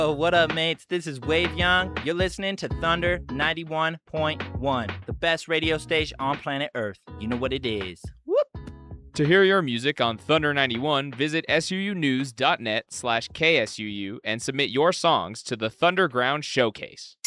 Oh, what up, mates? This is Wave Young. You're listening to Thunder 91.1, the best radio station on planet Earth. You know what it is. Whoop! To hear your music on Thunder 91, visit suunews.net/KSUU and submit your songs to the Thunderground Showcase.